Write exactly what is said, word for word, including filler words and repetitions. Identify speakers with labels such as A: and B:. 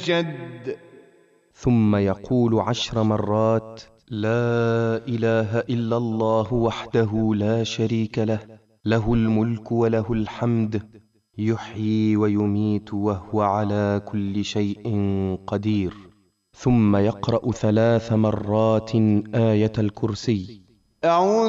A: جد.
B: ثم يقول عشر مرات: لا إله إلا الله وحده لا شريك له، له الملك وله الحمد، يحيي ويميت وهو على كل شيء قدير. ثم يقرأ ثلاث مرات آية الكرسي.
A: أعوذ